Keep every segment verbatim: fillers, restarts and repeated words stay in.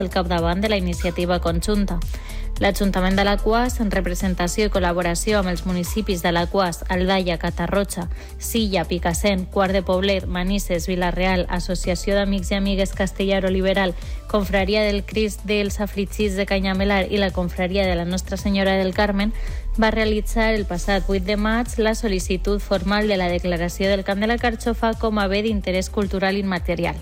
al capdavant de la iniciativa conjunta. L'Ajuntament d'Alaquàs, en representació i col·laboració amb els municipis d'Alaquàs, Aldaia, Catarroja, Silla, Picassent, Quart de Poblet, Manises, Vila-real, Associació d'Amics i Amigues Castellaro Liberal, Confraria del Crist dels Afligits de Canyamelar i la Confraria de la Nostra Senyora del Carmen, va realitzar el passat vuit de maig la sol·licitud formal de la declaració del Camp de la Carxofa com a bé d'interès cultural immaterial.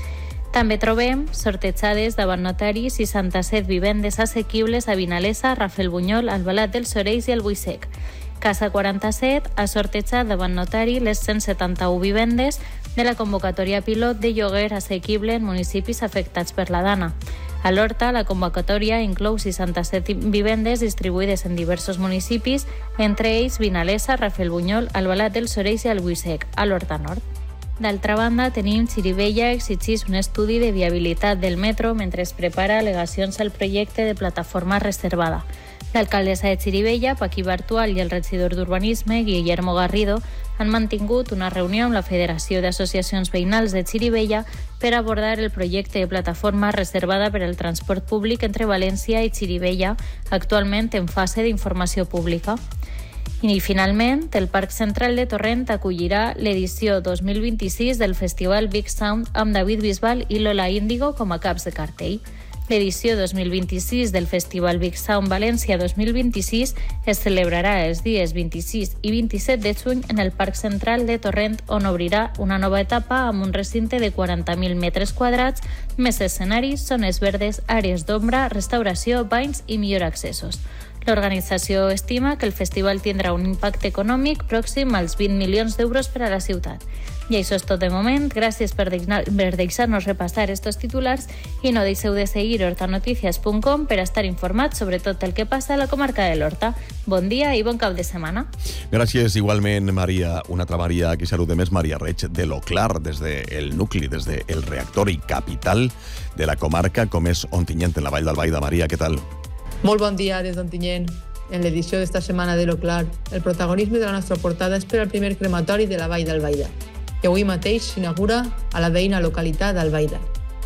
També trobem sortejades davant notari seixanta-set vivendes assequibles a Vinalesa, Rafelbunyol, Albalat dels Sorells i el Buisec. Casa quaranta-set ha sortejat davant notari les cent setanta-u vivendes de la convocatòria pilot de lloguer assequible en municipis afectats per la Dana. A l'Horta, la convocatòria inclou seixanta-set vivendes distribuïdes en diversos municipis, entre ells Vinalesa, Rafelbunyol, Albalat dels Sorells i el Buisec, a l'Horta Nord. D'altra banda, tenim Xirivella exigís un estudi de viabilitat del metro mentre es prepara al·legacions al projecte de plataforma reservada. L'alcaldessa de Xirivella, Paqui Bartual, i el regidor d'Urbanisme, Guillermo Garrido, han mantingut una reunió amb la Federació d'Associacions Veïnals de Xirivella per abordar el projecte de plataforma reservada per al transport públic entre València i Xirivella, actualment en fase d'informació pública. I finalment, el Parc Central de Torrent acollirà l'edició dos mil vint-i-sis del Festival Big Sound amb David Bisbal i Lola Índigo com a caps de cartell. L'edició dos mil vint-i-sis del Festival Big Sound València dos mil vint-i-sis es celebrarà els dies vint-i-sis i vint-i-set de juny en el Parc Central de Torrent, on obrirà una nova etapa amb un recinte de quaranta mil metres quadrats, més escenaris, zones verdes, àrees d'ombra, restauració, banys i millor accessos. L'organització estima que el festival tindrà un impacte econòmic pròxim als vint milions d'euros per a la ciutat. I això és tot de moment. Gràcies per deixar-nos repassar estos titulars i no deixeu de seguir horta noticias punt com per estar informats sobre tot el que passa a la comarca de l'Horta. Bon dia i bon cap de setmana. Gràcies igualment, Maria. Una altra Maria que saludem és Maria Reig de l'Oclar, des del nucli, des del reactor i capital de la comarca, com és Ontinyent, en la Vall d'Albaida. Maria, què tal? Molt bon dia des d'Ontinyent. En l'edició d'esta setmana de l'Oclar, el protagonisme de la nostra portada és per al primer crematori de la Vall d'Albaida, que avui mateix s'inaugura a la veïna localitat d'Albaida.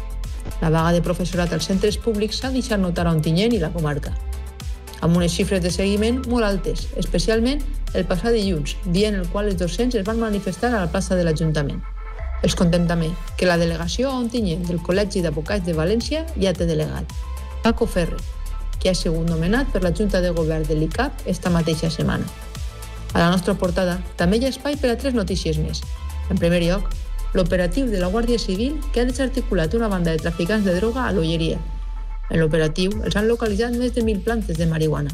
La vaga de professorat als centres públics s'ha deixat notar a Ontinyent i la comarca, amb unes xifres de seguiment molt altes, especialment el passat dilluns, dia en el qual els docents es van manifestar a la plaça de l'Ajuntament. Els contem també que la delegació a Ontinyent del Col·legi d'Advocats de València ja té delegat, Paco Ferre, que ha sigut nomenat per la Junta de Govern de l'I C A P esta mateixa setmana. A la nostra portada també hi ha espai per a tres notícies més. En primer lloc, l'operatiu de la Guàrdia Civil que ha desarticulat una banda de traficants de droga a l'Olleria. En l'operatiu els han localitzat més de mil plantes de marihuana.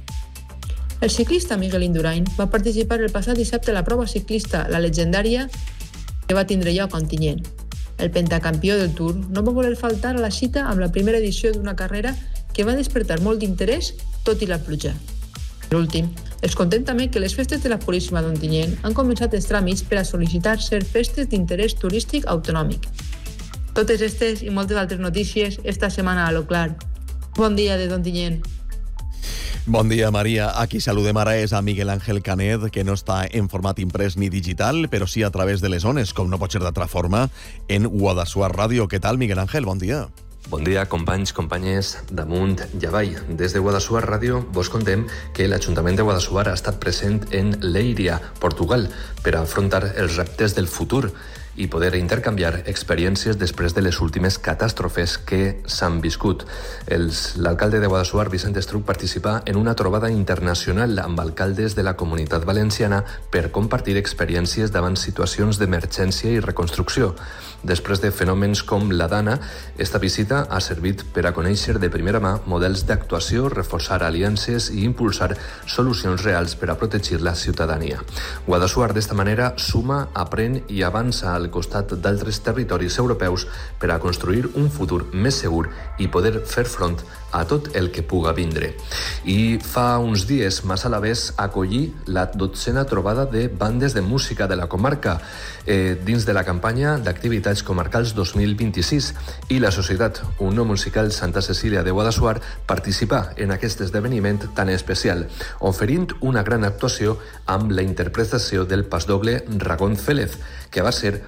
El ciclista Miguel Indurain va participar el passat dissabte a la prova ciclista La Legendària que va tindre lloc a Ontinyent. El pentacampió del Tour no va voler faltar a la cita amb la primera edició d'una carrera que va despertar molt d'interès, tot i la pluja. Per últim, els contem també que les festes de la Puríssima d'Ontinyent han començat els tràmits per a sol·licitar ser festes d'interès turístic autonòmic. Totes aquestes i moltes altres notícies esta setmana a l'Oclar. Bon dia des d'Ontinyent. Bon dia, Maria. Aquí saludem ara és a Miguel Ángel Canet, que no està en format imprès ni digital, però sí a través de les ones, com no pot ser d'altra forma, en Guadassuar Ràdio. Què tal, Miguel Ángel? Bon dia. Bon dia, companys, companyes d'Amunt i Avall. Des de Guadassuar Ràdio vos contem que l'Ajuntament de Guadassuar ha estat present en Leiria, Portugal, per a afrontar els reptes del futur i poder intercanviar experiències després de les últimes catàstrofes que s'han viscut. Els, l'alcalde de Guadassuar, Vicent Estruc, participa en una trobada internacional amb alcaldes de la Comunitat Valenciana per compartir experiències davant situacions d'emergència i reconstrucció. Després de fenòmens com la Dana, esta visita ha servit per a conèixer de primera mà models d'actuació, reforçar aliances i impulsar solucions reals per a protegir la ciutadania. Guadassuar, d'esta manera, suma, aprèn i avança al costat d'altres territoris europeus per a construir un futur més segur i poder fer front a tot el que puga vindre. I fa uns dies, Mas Alavés acollí la dotzena trobada de bandes de música de la comarca eh, dins de la campanya d'activitats comarcals dos mil vint-i-sis i la Societat Unió Musical Santa Cecília de Guadassuar participa en aquest esdeveniment tan especial, oferint una gran actuació amb la interpretació del pasdoble Ragón Félez, que va ser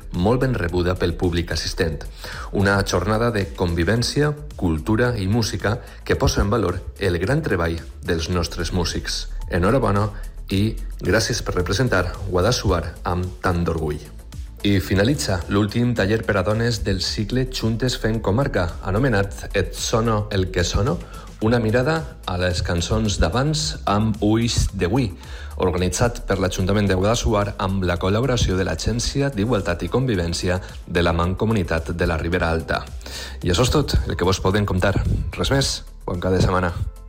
molt ben rebuda pel públic assistent. Una jornada de convivència, cultura i música que posa en valor el gran treball dels nostres músics. Enhorabona i gràcies per representar Guadassuar amb tant d'orgull. I finalitza l'últim taller per a dones del cicle Juntes fent comarca, anomenat Et sono el que sono, una mirada a les cançons d'abans amb ulls d'avui, organitzat per l'Ajuntament de Guadassuar amb la col·laboració de l'Agència d'Igualtat i Convivència de la Mancomunitat de la Ribera Alta. I això és tot el que vos podem contar. Res més, bon cap de setmana.